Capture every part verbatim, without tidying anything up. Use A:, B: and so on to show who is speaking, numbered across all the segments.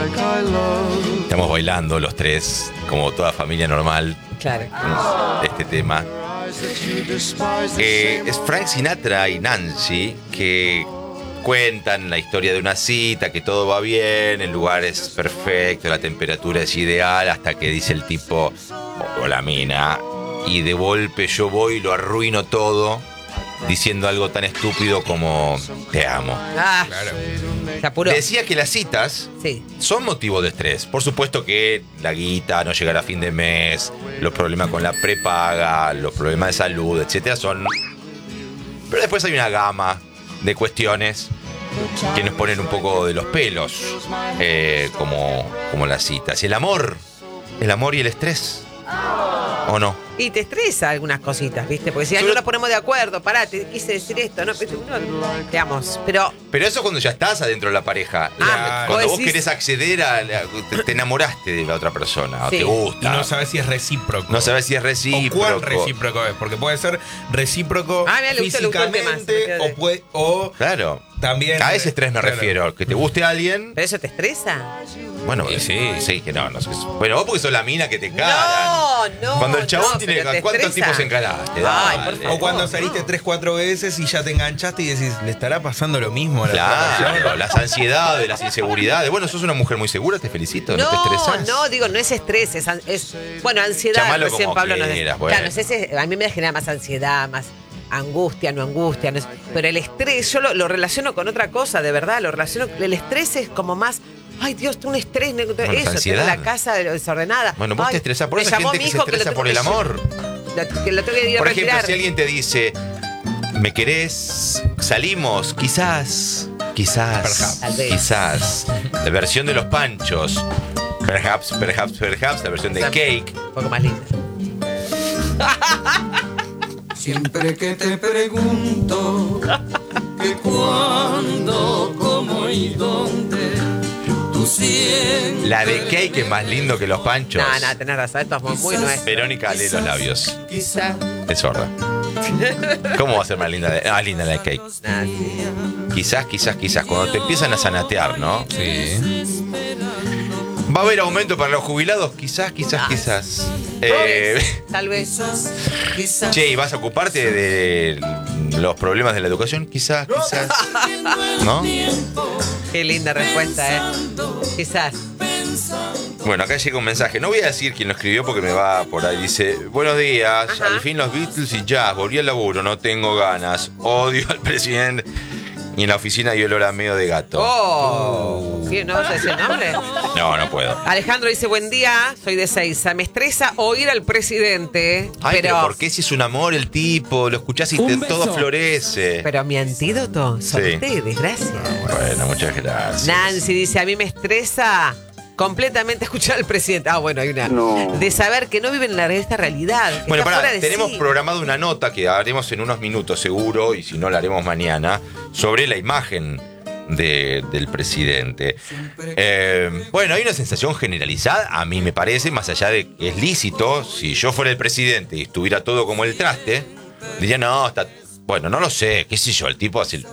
A: Estamos bailando los tres, como toda familia normal.
B: Claro.
A: Este tema. Eh, es Frank Sinatra y Nancy que cuentan la historia de una cita, que todo va bien, el lugar es perfecto, la temperatura es ideal, hasta que dice el tipo o la mina, y de golpe yo voy y lo arruino todo, diciendo algo tan estúpido como te amo.
B: Ah,
C: Claro.
B: se apuró.
A: Decía que las citas
B: Sí.
A: son motivo de estrés. Por supuesto que la guita, no llegar a fin de mes, los problemas con la prepaga, los problemas de salud, etcétera, son. Pero después hay una gama de cuestiones que nos ponen un poco de los pelos, eh, como, como las citas. Y el amor, el amor y el estrés, ¿o no?
B: Y te estresa algunas cositas, ¿viste? Porque si ay, no nos ponemos de acuerdo, pará, te quise decir esto, ¿no? Pero, no, te amo. Pero
A: Pero eso cuando ya estás adentro de la pareja.
B: Ah,
A: La- cuando
B: vos
A: vos
B: decís-
A: querés acceder a. la- te, te enamoraste de la otra persona, o
B: Sí.
A: te gusta.
C: Y no sabes si es recíproco.
A: No sabes si es
C: O
A: recíproco.
C: cuán recíproco es, porque puede ser recíproco
B: Ah, mira, le gustó- le gustó el tema, se me
C: físicamente
B: quedó de-
C: o, puede, o
A: Claro.
C: también.
A: A ese estrés me
C: claro.
A: refiero. Que te guste a alguien.
B: ¿pero eso te estresa?
A: Bueno,
C: Sí,
A: sí,
C: sí.
A: sí, que no, no sé. Bueno, vos porque sos la mina que te cagan.
B: No, no.
A: Cuando el chabón
B: no,
A: tiene.
B: pero te
A: ¿Cuántos
B: estresa.
A: tipos encaraste?
B: Ay,
A: Dale.
B: por favor.
C: O cuando saliste
B: no.
C: tres, cuatro veces y ya te enganchaste y decís, ¿le estará pasando lo mismo a la otra
A: Claro,
C: persona?
A: las ansiedades, las inseguridades. Bueno, sos una mujer muy segura, te felicito, no, te
B: No,
A: estresás.
B: no, digo, no es estrés, es, an- es bueno, ansiedad.
A: Llamalo
B: Recién
A: como
B: Pablo nos
A: quieras,
B: Claro,
A: bueno.
B: no sé si- a mí me genera más ansiedad, más angustia, no angustia. No es- pero el estrés, yo lo, lo relaciono con otra cosa, de verdad, lo relaciono. El estrés es como más. Ay, Dios, un estrés.
A: es
B: eso, tengo
A: ansiedad.
B: la casa desordenada.
A: Bueno, vos
B: Ay,
A: te estresás. Por
B: me
A: eso hay
B: llamó
A: gente
B: mi
A: que se
B: hijo lo
A: estresa
B: tengo
A: por el
B: que-
A: amor.
B: lo- que lo tengo que ir a
A: Por ejemplo,
B: retirar.
A: si alguien te dice, ¿me querés? Salimos, quizás, quizás,
B: Tal vez.
A: quizás. La versión de los Panchos. Perhaps, perhaps, perhaps. La versión de Cake.
B: Un poco más linda.
D: Siempre que te pregunto que cuándo, cómo y dónde, tú siempre.
A: La de Cake es más lindo que los Panchos.
B: No, no, tenés razón, esto es muy nuestro.
A: Verónica lee los labios.
D: Quizás
A: Es sorda. ¿Cómo va a ser más linda? De, ah, linda la de Cake.
B: Ah, sí.
A: Quizás, quizás, quizás. Cuando te empiezan a sanatear, ¿no?
C: Sí.
A: ¿Va a haber aumento para los jubilados? Quizás, quizás, quizás. Eh,
B: Tal vez.
D: quizás
A: che, ¿y vas a ocuparte de los problemas de la educación? Quizás, quizás. ¿No?
B: Qué linda respuesta, ¿eh? Quizás.
A: Bueno, acá llega un mensaje. No voy a decir quién lo escribió porque me va por ahí. Dice, buenos días.
B: Ajá.
A: Al fin los Beatles y jazz. Volví al laburo. No tengo ganas. Odio al presidente. Y en la oficina hay olor a medio de gato.
B: Oh. ¿Sí? ¿No vas a decir el nombre?
A: No, no puedo.
B: Alejandro dice, buen día, soy de Seiza. Me estresa oír al presidente,
A: Ay, pero,
B: pero,
A: ¿por qué si es un amor el tipo? Lo escuchás y te, todo florece.
B: pero mi antídoto son
A: Sí.
B: ustedes, gracias.
A: Bueno, muchas gracias.
B: Nancy dice, a mí me estresa completamente escuchar al presidente. Ah, bueno, hay una. De saber que no viven en la- esta realidad. que
A: Bueno,
B: está
A: pará,
B: fuera de
A: tenemos
B: sí.
A: programado una nota que haremos en unos minutos seguro, y si no la haremos mañana, sobre la imagen de- del presidente. Eh, bueno, hay una sensación generalizada, a mí me parece, más allá de que es lícito, si yo fuera el presidente y estuviera todo como el traste, diría, no, está... Bueno, no lo sé, qué sé yo, el tipo así...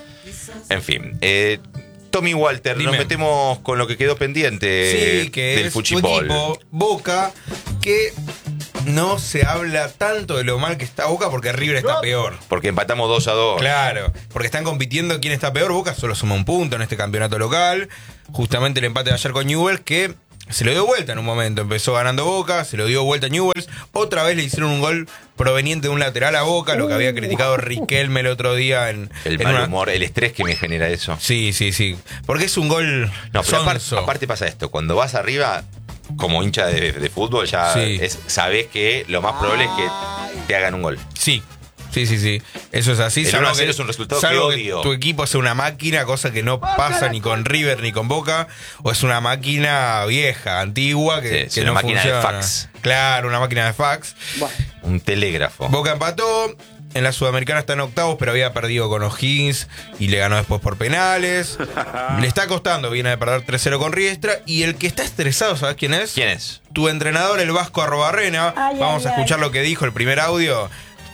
A: En fin, eh, Tommy Walter,
C: Dime.
A: nos metemos con lo que quedó pendiente
C: Sí, que
A: del
C: es tu
A: fuchibol.
C: equipo, Boca, que no se habla tanto de lo mal que está Boca porque River está peor.
A: Porque empatamos dos a dos.
C: Claro, porque están compitiendo quién está peor. Boca solo suma un punto en este campeonato local. Justamente el empate de ayer con Newell's, que se lo dio vuelta en un momento. Empezó ganando Boca, se lo dio vuelta a Newell's. Otra vez le hicieron un gol proveniente de un lateral a Boca, lo que había criticado Riquelme el otro día en,
A: El
C: en
A: mal
C: una-
A: humor, el estrés que me genera eso.
C: Sí, sí, sí. Porque es un gol
A: No, pero aparte,
C: sonso.
A: aparte pasa esto, cuando vas arriba, como hincha de, de fútbol, ya
C: Sí.
A: es- sabés que lo más probable es que te hagan un gol.
C: Sí, sí, sí, sí. Eso es así.
A: El
C: salvo
A: uno a cero
C: que-
A: es un resultado
C: salvo
A: que odio.
C: tu equipo sea una máquina, cosa que no pasa ni con River ni con Boca, o es una máquina vieja, antigua, que,
A: Sí, es
C: que
A: una
C: no
A: máquina de
C: funciona.
A: fax.
C: Claro, una máquina de fax.
A: Un telégrafo.
C: Boca empató. En la Sudamericana está en octavos, pero había perdido con O'Higgins y le ganó después por penales. Le está costando, viene de perder tres cero con Riestra. Y el que está estresado, ¿sabes quién es?
A: ¿Quién es?
C: Tu entrenador, el Vasco Arrobarrena. Vamos a escuchar lo que dijo el primer audio.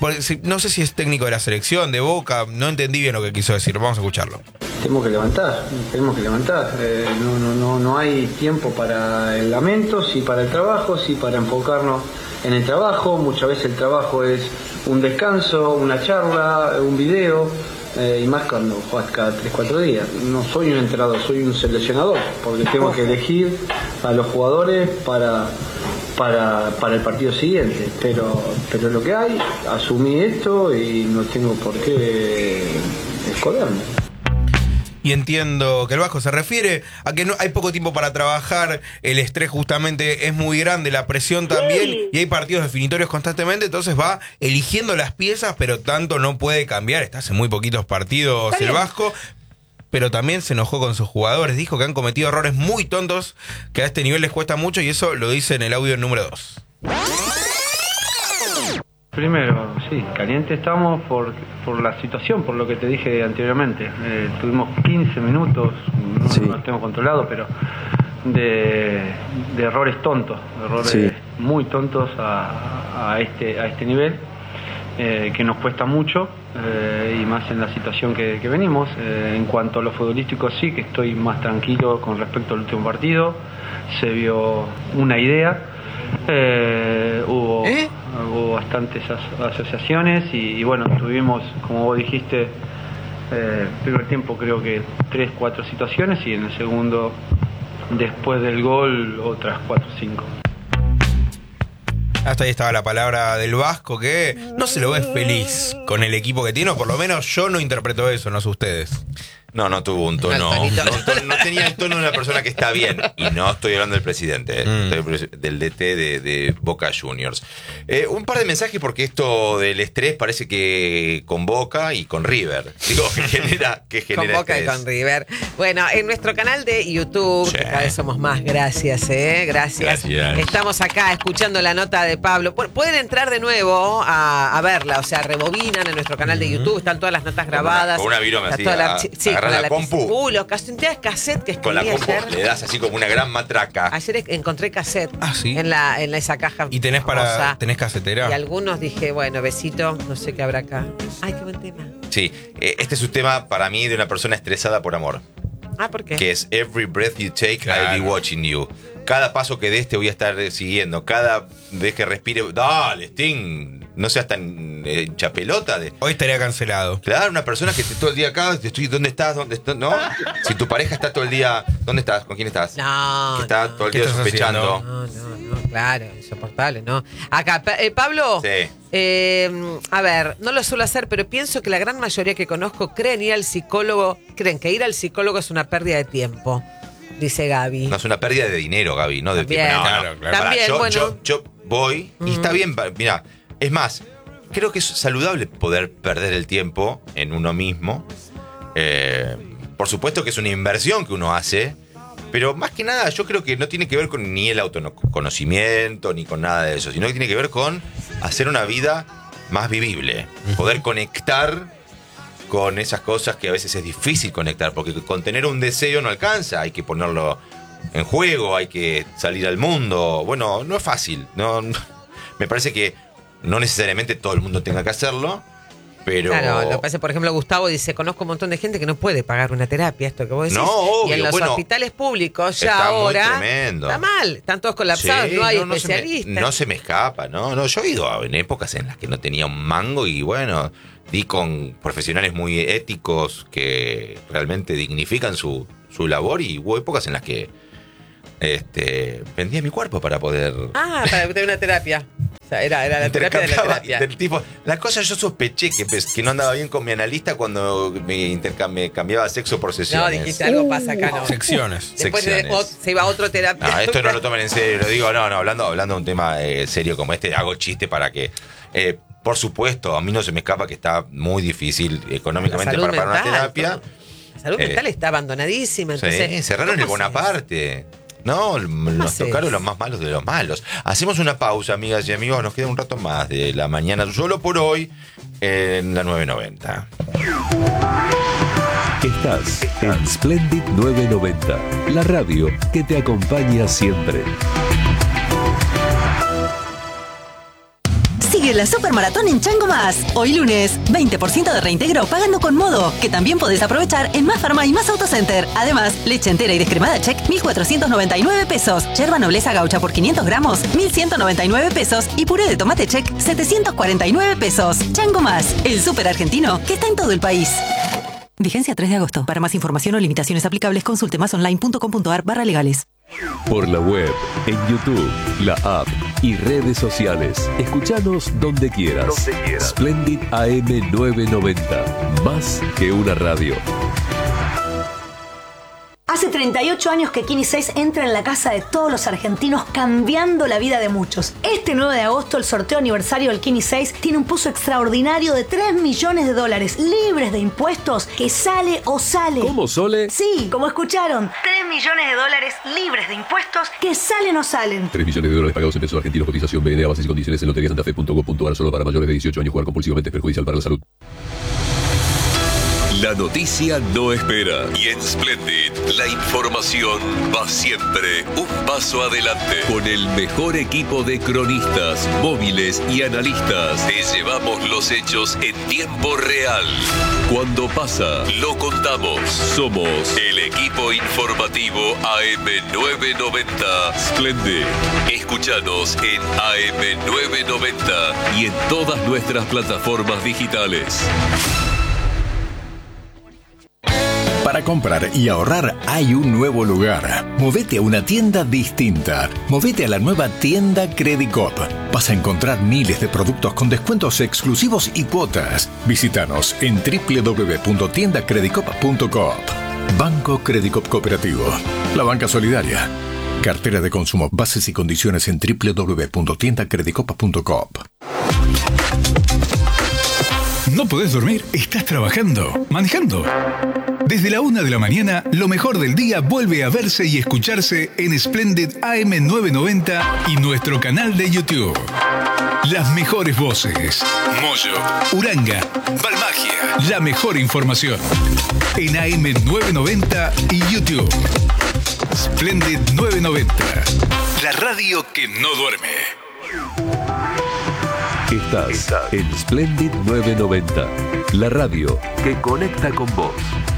C: Porque, si- no sé si es técnico de la selección, de Boca, no entendí bien lo que quiso decir. Vamos a escucharlo.
E: Tenemos que levantar, tenemos que levantar. Eh, no, no, no, no hay tiempo para el lamento, sí para el trabajo, sí para enfocarnos en el trabajo. Muchas veces el trabajo es un descanso, una charla, un video, eh, y más cuando juegas cada tres cuatro días. No soy un entrenador, soy un seleccionador, porque tengo que elegir a los jugadores para, para, para el partido siguiente. Pero, pero lo que hay, asumí esto y no tengo por qué esconderme.
C: Y entiendo que el Vasco se refiere a que no hay poco tiempo para trabajar, el estrés justamente es muy grande, la presión también,
F: Sí.
C: y hay partidos definitorios constantemente, entonces va eligiendo las piezas, pero tanto no puede cambiar. Está hace muy poquitos partidos el Vasco, pero también se enojó con sus jugadores, dijo que han cometido errores muy tontos, que a este nivel les cuesta mucho, y eso lo dice en el audio número dos.
E: Primero, sí, caliente estamos por, por la situación, por lo que te dije anteriormente. Eh, tuvimos quince minutos, no,
G: Sí.
E: no lo tengo controlado, pero de, de errores tontos, errores
G: Sí.
E: muy tontos a, a, este, a este nivel, eh, que nos cuesta mucho, eh, y más en la situación que, que venimos. Eh, en cuanto a lo futbolístico, sí que estoy más tranquilo con respecto al último partido, se vio una idea. Eh, hubo,
B: ¿Eh?
E: hubo bastantes as- asociaciones y, y bueno, tuvimos, como vos dijiste, eh, primer tiempo creo que tres, cuatro situaciones y en el segundo, después del gol, otras cuatro, cinco.
C: Hasta ahí estaba la palabra del Vasco, que no se lo ve feliz con el equipo que tiene, o por lo menos yo no interpreto eso, no sé ustedes.
A: No, no tuvo un tono.
B: No, el tonito.
A: No, to- no tenía el tono de una persona que está bien. Y no estoy hablando del presidente, eh.
C: Mm.
A: Estoy del D T de, de Boca Juniors. Eh, un par de mensajes porque esto del estrés parece que con Boca y con River. Digo, que genera, que
B: Con
A: genera
B: Boca y
A: estrés.
B: con River. Bueno, en nuestro canal de YouTube,
A: Sí.
B: que cada vez somos más, gracias, ¿eh? Gracias.
A: Gracias.
B: Estamos acá escuchando la nota de Pablo. Pu- Pueden entrar de nuevo a, a verla, o sea, rebobinan en nuestro canal de YouTube, están todas las notas
A: Con una-
B: grabadas.
A: con una virome
B: Está
A: así,
B: toda la-
A: a-
B: sí, sí,
A: agarrás
B: con
A: la
B: lápiz.
A: compu.
B: Uh, los cantidades de cassette que
A: Con la
B: escribí
A: compu
B: ayer.
A: le das así como una gran matraca.
B: Ayer encontré cassette
C: Ah, ¿sí?
B: en, la, en esa caja.
C: ¿Y tenés para
B: rosa.
C: tenés casetera?
B: Y algunos dije, bueno, besito, no sé qué habrá acá. Ay, qué buen tema.
A: Sí, eh, este es un tema para mí de una persona estresada por amor.
B: Ah, ¿por qué?
A: Que es Every breath you take,
C: Claro.
A: I'll be watching you. Cada paso que des te voy a estar eh, siguiendo. Cada vez que respire, dale, Sting, no seas tan eh, chapelota. De...
C: Hoy estaría cancelado.
A: Claro, una persona que esté todo el día acá, te estoy, ¿dónde estás? ¿Dónde estás? ¿No? Si tu pareja está todo el día, ¿dónde estás? ¿Con quién estás?
B: No,
A: Que está
B: no.
A: todo el
C: ¿Qué
A: día
C: estás
A: sospechando.
B: No, no, no, claro, insoportable, ¿no? Acá, Pa- eh, Pablo,
A: Sí.
B: eh, a ver, no lo suelo hacer, pero pienso que la gran mayoría que conozco creen ir al psicólogo, creen que ir al psicólogo es una pérdida de tiempo, dice Gaby.
A: No es una pérdida de dinero, Gaby, no de
B: También.
A: tiempo. No,
C: Claro,
A: no.
C: claro.
A: Pará,
B: También,
A: yo,
B: bueno.
A: yo, yo voy y está bien, pa- mirá, es más, creo que es saludable poder perder el tiempo en uno mismo. Eh, por supuesto que es una inversión que uno hace, pero más que nada yo creo que no tiene que ver con ni el autoconocimiento ni con nada de eso, sino que tiene que ver con hacer una vida más vivible, poder conectar con esas cosas que a veces es difícil conectar, porque con tener un deseo no alcanza, hay que ponerlo en juego, hay que salir al mundo. Bueno, no es fácil. No, no- me parece que no necesariamente todo el mundo tenga que hacerlo, pero...
B: Claro, lo que pasa, por ejemplo, Gustavo dice, conozco un montón de gente que no puede pagar una terapia, esto que vos decís.
A: No, obvio,
B: y en los
A: bueno,
B: hospitales públicos ya
A: está muy
B: ahora
A: tremendo.
B: está mal, están todos colapsados,
A: Sí,
B: no hay
A: no, no se me-
B: especialistas.
A: No se me escapa, no, no. Yo he ido en épocas en las que no tenía un mango y bueno, di con profesionales muy éticos que realmente dignifican su, su labor y hubo épocas en las que este, vendía mi cuerpo para poder...
B: Ah, para tener una terapia. O sea, era, era la terapia de la
A: Intercambiaba
B: terapia.
A: del tipo, la cosa yo sospeché que, pues, que no andaba bien con mi analista cuando me, intercam- me cambiaba sexo por
B: No,
A: sesiones.
B: dijiste algo pasa acá, no.
C: Secciones.
B: Después de-
A: secciones.
B: o- se iba a otro terapia.
A: No, esto no lo tomen en serio, lo digo, no, no, hablando, hablando de un tema eh, serio como este, hago chiste para que, eh, por supuesto, a mí no se me escapa que está muy difícil económicamente
B: salud
A: para pagar una
B: mental,
A: terapia.
B: todo. La salud
A: Eh,
B: mental está abandonadísima. Entonces,
A: Sí, cerraron el
B: ¿cómo haces?
A: Bonaparte. No, nos
B: haces?
A: tocaron los más malos de los malos. Hacemos una pausa, amigas y amigos. Nos queda un rato más de la mañana, solo por hoy, en la nueve noventa.
G: Estás en Splendid nueve noventa, la radio que te acompaña siempre.
H: Sigue
F: Vive la Supermaratón en Chango Más. Hoy lunes, veinte por ciento de reintegro pagando con Modo, que también podés aprovechar en Más Farma y Más Autocenter. Además, leche entera y descremada Check, mil cuatrocientos noventa y nueve pesos. Yerba Nobleza Gaucha por quinientos gramos, mil ciento noventa y nueve pesos. Y puré de tomate Check, setecientos cuarenta y nueve pesos. Chango Más, el súper argentino que está en todo el país. Vigencia tres de agosto. Para más información o limitaciones aplicables, consulte másonline.com.ar barra legales.
G: Por la web, en YouTube, la app y redes sociales. Escuchanos donde quieras. Donde quieras. Splendid A M novecientos noventa. Más que una radio.
H: Hace treinta y ocho años que Kini seis entra en la casa de todos los argentinos, cambiando la vida de muchos. Este nueve de agosto, el sorteo aniversario del Kini seis tiene un pozo extraordinario de tres millones de dólares, libres de impuestos, que sale o sale.
G: ¿Cómo, Sole?
H: Sí, como escucharon, tres millones de dólares libres de impuestos, que salen o salen.
G: tres millones de dólares pagados en pesos argentinos. Cotización B N A, bases y condiciones en lotería santa fe punto com punto a r. Solo para mayores de dieciocho años. Jugar compulsivamente es perjudicial para la salud.
I: La noticia no espera y en Splendid la información va siempre un paso adelante. Con el mejor equipo de cronistas, móviles y analistas, te llevamos los hechos en tiempo real. Cuando pasa, lo contamos. Somos el equipo informativo A M novecientos noventa Splendid. Escúchanos en A M novecientos noventa y en todas nuestras plataformas digitales.
J: Para comprar y ahorrar hay un nuevo lugar. Movete a una tienda distinta. Movete a la nueva tienda Credicop. Vas a encontrar miles de productos con descuentos exclusivos y cuotas. Visítanos en doble u doble u doble u punto tienda credicop punto com. Banco Credicop Cooperativo. La banca solidaria. Cartera de consumo. Bases y condiciones en doble u doble u doble u punto tienda credicop punto com.
K: ¿No podés dormir? ¿Estás trabajando? ¿Manejando? Desde la una de la mañana, lo mejor del día vuelve a verse y escucharse en Splendid A M novecientos noventa y nuestro canal de YouTube. Las mejores voces. Moyo, Uranga, Balmagia. La mejor información. En A M novecientos noventa y YouTube. Splendid novecientos noventa. La radio que no duerme.
G: Estás en Splendid novecientos noventa, la radio que conecta con vos.